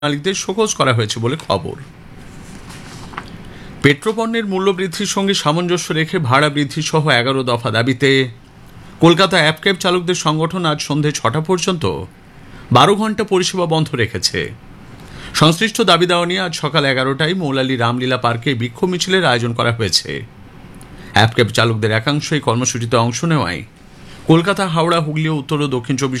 মালিকদের শোকজ করা হয়েছে বলে খবর। পেট্রোপণ্যের মূল্যবৃদ্ধির সঙ্গে সামঞ্জস্য রেখে ভাড়া বৃদ্ধি সহ 11 দফা দাবিতে কলকাতা অ্যাপক্যাব চালকদের সংগঠন আজ সন্ধে 6টা পর্যন্ত 12 ঘন্টা পরিষেবা বন্ধ রেখেছে। সংশ্লিষ্ট দাবি দেওয়া নিয়ে আজ সকাল 11টায় মৌলালী রামলীলা পার্কে বিক্ষোভ মিছিলের আয়োজন করা হয়েছে। অ্যাপক্যাব চালকদের একাংশ এই কর্মসূচিতে অংশ নেওয়ায় কলকাতা, হাওড়া, হুগলি ও উত্তর ও দক্ষিণ 24